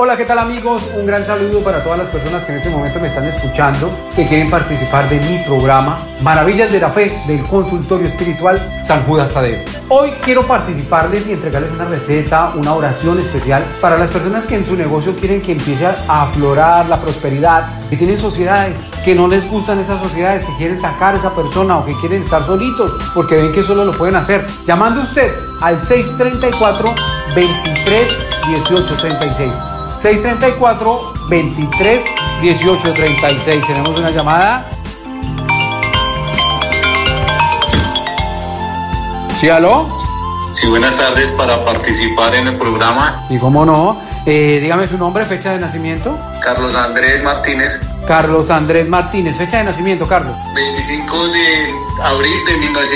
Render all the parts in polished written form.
Hola, ¿qué tal amigos? Un gran saludo para todas las personas que en este momento me están escuchando, que quieren participar de mi programa Maravillas de la Fe del Consultorio Espiritual San Judas Tadeo. Hoy quiero participarles y entregarles una receta, una oración especial para las personas que en su negocio quieren que empiece a aflorar la prosperidad, que tienen sociedades, que no les gustan esas sociedades, que quieren sacar a esa persona o que quieren estar solitos porque ven que solo lo pueden hacer. Llamando usted al 634 23 18 36. 634 23 18 36. Tenemos una llamada. ¿Sí, aló? Sí, buenas tardes, para participar en el programa. ¿Y cómo no? Dígame su nombre, fecha de nacimiento. Carlos Andrés Martínez. Carlos Andrés Martínez, fecha de nacimiento, Carlos. 25 de abril de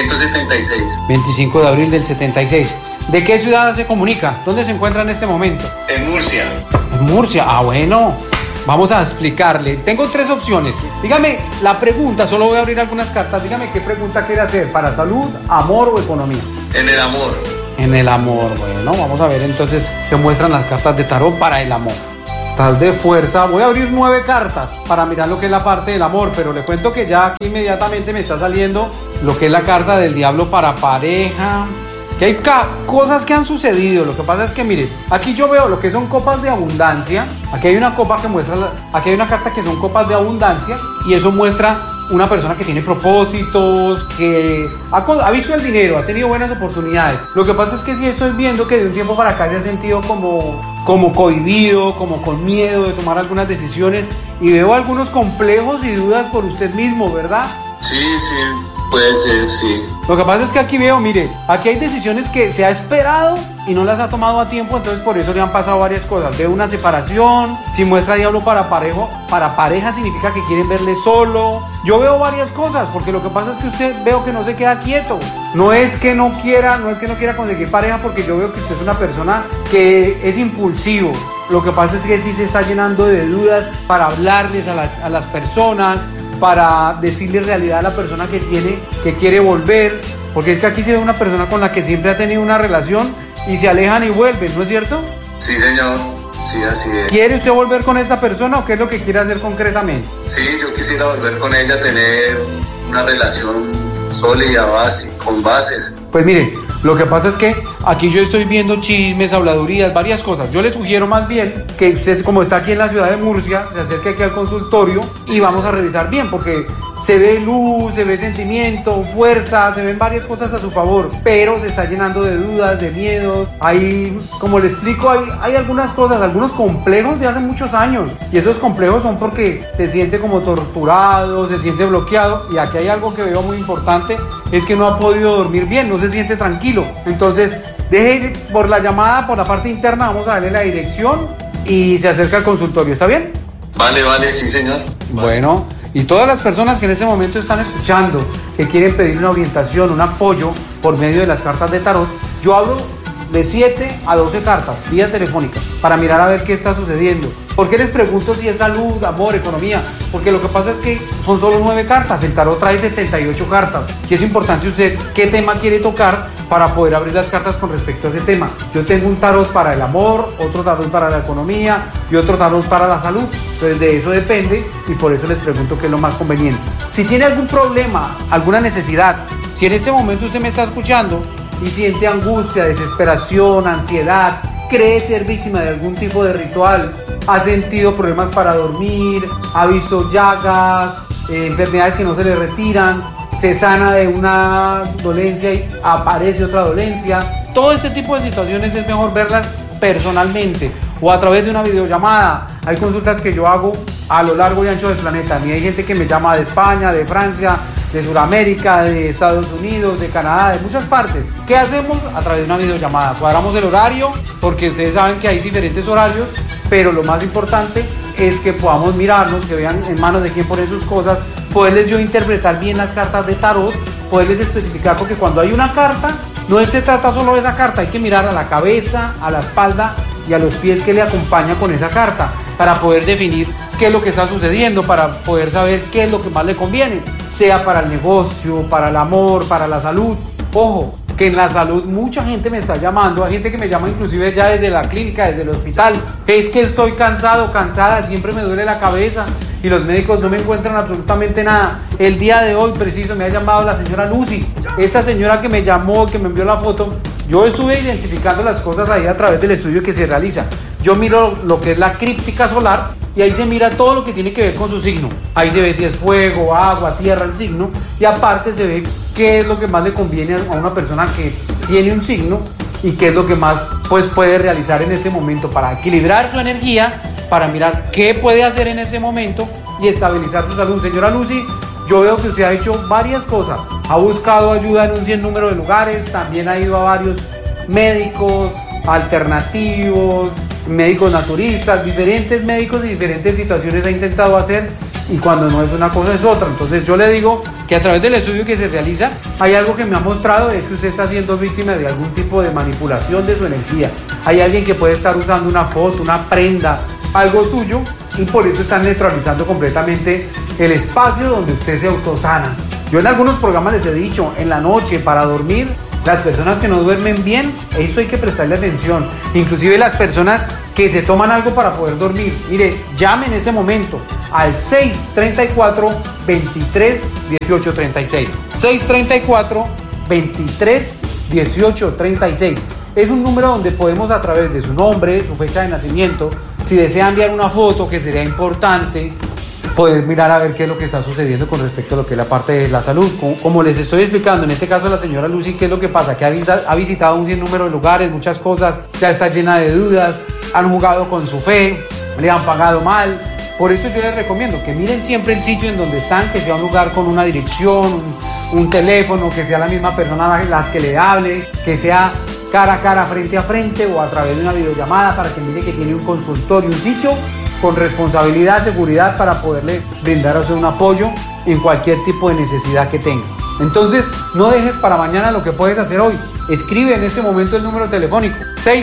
1976. 25 de abril del 76. ¿De qué ciudad se comunica? ¿Dónde se encuentra en este momento? En Murcia. En Murcia, bueno. Vamos a explicarle. Tengo tres opciones. Dígame la pregunta, solo voy a abrir algunas cartas. Dígame qué pregunta quiere hacer, para salud, amor o economía. En el amor. En el amor, bueno, vamos a ver entonces qué muestran las cartas de tarot para el amor. Tal de fuerza, voy a abrir 9 cartas para mirar lo que es la parte del amor, pero le cuento que ya aquí inmediatamente me está saliendo lo que es la carta del diablo para pareja. Que hay cosas que han sucedido. Lo que pasa es que, mire, aquí yo veo lo que son copas de abundancia. Aquí hay una copa que muestra, aquí hay una carta que son copas de abundancia, y eso muestra una persona que tiene propósitos, que ha visto el dinero, ha tenido buenas oportunidades. Lo que pasa es que sí estoy viendo que de un tiempo para acá se ha sentido como cohibido, como con miedo de tomar algunas decisiones, y veo algunos complejos y dudas por usted mismo, ¿verdad? Sí, puede ser, sí. Lo que pasa es que aquí veo, mire, aquí hay decisiones que se ha esperado y no las ha tomado a tiempo, entonces por eso le han pasado varias cosas. Veo una separación, si muestra diablo para pareja significa que quieren verle solo. Yo veo varias cosas, porque lo que pasa es que usted veo que no se queda quieto. No es que no quiera conseguir pareja, porque yo veo que usted es una persona que es impulsivo. Lo que pasa es que sí se está llenando de dudas para hablarles a las personas, para decirle realidad a la persona que quiere volver, porque es que aquí se ve una persona con la que siempre ha tenido una relación y se alejan y vuelven, ¿no es cierto? Sí, señor, sí, así es. ¿Quiere usted volver con esta persona o qué es lo que quiere hacer concretamente? Sí, yo quisiera volver con ella, tener una relación sólida, con bases. Pues mire, lo que pasa es que aquí yo estoy viendo chismes, habladurías, varias cosas. Yo le sugiero más bien que usted, como está aquí en la ciudad de Murcia, se acerque aquí al consultorio y vamos a revisar bien, porque se ve luz, se ve sentimiento, fuerza, se ven varias cosas a su favor, pero se está llenando de dudas, de miedos. Ahí, como le explico, hay algunas cosas, algunos complejos de hace muchos años, y esos complejos son porque se siente como torturado, se siente bloqueado, y aquí hay algo que veo muy importante, es que no ha podido dormir bien, no se siente tranquilo. Entonces, deje ir por la llamada, por la parte interna, vamos a darle la dirección y se acerca al consultorio, ¿está bien? Vale, sí, señor. Bueno, y todas las personas que en este momento están escuchando, que quieren pedir una orientación, un apoyo por medio de las cartas de tarot, yo hablo de 7 a 12 cartas, vía telefónica, para mirar a ver qué está sucediendo. ¿Por qué les pregunto si es salud, amor, economía? Porque lo que pasa es que son solo 9 cartas, el tarot trae 78 cartas, y es importante usted qué tema quiere tocar para poder abrir las cartas con respecto a ese tema. Yo tengo un tarot para el amor, otro tarot para la economía y otro tarot para la salud. Entonces de eso depende, y por eso les pregunto qué es lo más conveniente. Si tiene algún problema, alguna necesidad, si en este momento usted me está escuchando y siente angustia, desesperación, ansiedad, cree ser víctima de algún tipo de ritual, ha sentido problemas para dormir, ha visto llagas, enfermedades que no se le retiran, se sana de una dolencia y aparece otra dolencia, todo este tipo de situaciones es mejor verlas personalmente o a través de una videollamada. Hay consultas que yo hago a lo largo y ancho del planeta. Y hay gente que me llama de España, de Francia, de Sudamérica, de Estados Unidos, de Canadá, de muchas partes. ¿Qué hacemos? A través de una videollamada. Cuadramos el horario, porque ustedes saben que hay diferentes horarios, pero lo más importante es que podamos mirarnos, que vean en manos de quién poner sus cosas, poderles yo interpretar bien las cartas de tarot, poderles especificar, porque cuando hay una carta, no se trata solo de esa carta, hay que mirar a la cabeza, a la espalda y a los pies que le acompaña con esa carta, para poder definir qué es lo que está sucediendo, para poder saber qué es lo que más le conviene, sea para el negocio, para el amor, para la salud. Ojo, que en la salud mucha gente me está llamando, hay gente que me llama inclusive ya desde la clínica, desde el hospital, es que estoy cansado, cansada, siempre me duele la cabeza y los médicos no me encuentran absolutamente nada. El día de hoy preciso me ha llamado la señora Lucy, esa señora que me llamó, que me envió la foto. Yo estuve identificando las cosas ahí a través del estudio que se realiza. Yo miro lo que es la críptica solar y ahí se mira todo lo que tiene que ver con su signo. Ahí se ve si es fuego, agua, tierra, el signo, y aparte se ve qué es lo que más le conviene a una persona que tiene un signo y qué es lo que más pues puede realizar en ese momento para equilibrar su energía, para mirar qué puede hacer en ese momento y estabilizar su salud. Señora Lucy, yo veo que usted ha hecho varias cosas, ha buscado ayuda en un sinnúmero de lugares, también ha ido a varios médicos alternativos, médicos naturistas, diferentes médicos de diferentes situaciones ha intentado hacer, y cuando no es una cosa es otra. Entonces yo le digo que a través del estudio que se realiza hay algo que me ha mostrado, es que usted está siendo víctima de algún tipo de manipulación de su energía. Hay alguien que puede estar usando una foto, una prenda, algo suyo, y por eso están neutralizando completamente el espacio donde usted se autosana. Yo en algunos programas les he dicho, en la noche para dormir, las personas que no duermen bien, esto hay que prestarle atención. Inclusive las personas que se toman algo para poder dormir. Mire, llame en ese momento al 634-23-1836. 634-23-1836. Es un número donde podemos, a través de su nombre, su fecha de nacimiento, si desea enviar una foto, que sería importante, poder mirar a ver qué es lo que está sucediendo con respecto a lo que es la parte de la salud. Como les estoy explicando, en este caso la señora Lucy, ¿qué es lo que pasa? Que ha visitado un sinnúmero de lugares, muchas cosas, ya está llena de dudas, han jugado con su fe, le han pagado mal. Por eso yo les recomiendo que miren siempre el sitio en donde están, que sea un lugar con una dirección, un teléfono, que sea la misma persona las que le hable, que sea cara a cara, frente a frente o a través de una videollamada, para que mire que tiene un consultorio, un sitio con responsabilidad, seguridad, para poderle brindar a usted un apoyo en cualquier tipo de necesidad que tenga. Entonces, no dejes para mañana lo que puedes hacer hoy. Escribe en este momento el número telefónico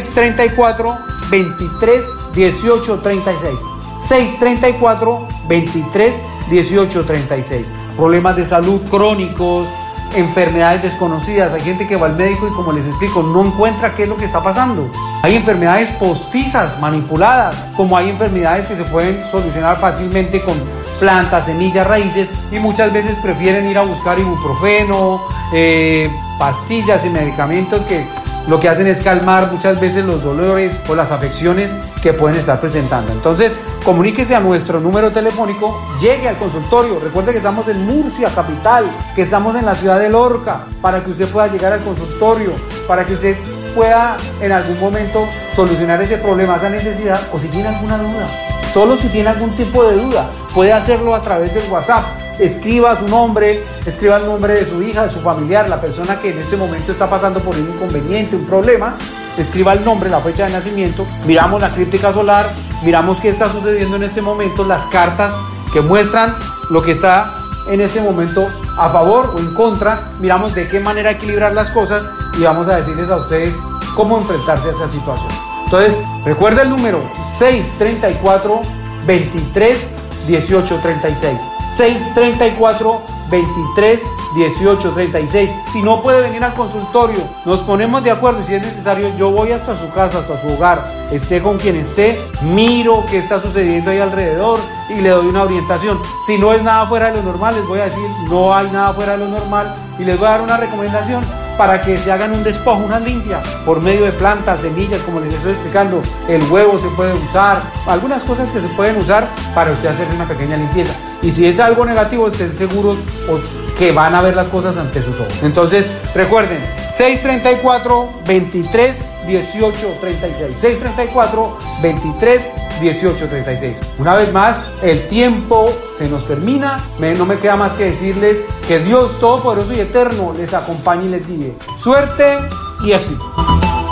634-23-1836. 634-23-1836. Problemas de salud crónicos, enfermedades desconocidas. Hay gente que va al médico y, como les explico, no encuentra qué es lo que está pasando. Hay enfermedades postizas, manipuladas, como hay enfermedades que se pueden solucionar fácilmente con plantas, semillas, raíces, y muchas veces prefieren ir a buscar ibuprofeno, pastillas y medicamentos que lo que hacen es calmar muchas veces los dolores o las afecciones que pueden estar presentando. Entonces, comuníquese a nuestro número telefónico, llegue al consultorio. Recuerde que estamos en Murcia, capital, que estamos en la ciudad de Lorca, para que usted pueda llegar al consultorio, para que usted pueda en algún momento solucionar ese problema, esa necesidad, o si tiene alguna duda. Solo si tiene algún tipo de duda, puede hacerlo a través del WhatsApp. Escriba su nombre, escriba el nombre de su hija, de su familiar, la persona que en ese momento está pasando por un inconveniente, un problema. Escriba el nombre, la fecha de nacimiento, miramos la críptica solar, miramos qué está sucediendo en este momento, las cartas que muestran lo que está en este momento a favor o en contra, miramos de qué manera equilibrar las cosas y vamos a decirles a ustedes cómo enfrentarse a esa situación. Entonces, recuerda el número 634-23-1836. 634-23-1836. Si no puede venir al consultorio, nos ponemos de acuerdo y si es necesario yo voy hasta su casa, hasta su hogar, esté con quien esté, miro qué está sucediendo ahí alrededor y le doy una orientación. Si no es nada fuera de lo normal, les voy a decir no hay nada fuera de lo normal y les voy a dar una recomendación para que se hagan un despojo, una limpia por medio de plantas, semillas, como les estoy explicando. El huevo se puede usar, algunas cosas que se pueden usar para usted hacer una pequeña limpieza. Y si es algo negativo, estén seguros que van a ver las cosas ante sus ojos. Entonces, recuerden, 634-23-1836. 634-23-1836. Una vez más, el tiempo se nos termina. No me queda más que decirles que Dios Todopoderoso y Eterno les acompañe y les guíe. Suerte y éxito.